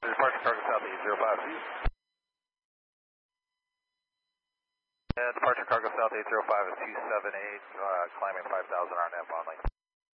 Departure cargo south 805. Departure cargo south 805 is 278, climbing 5,000 RNF only.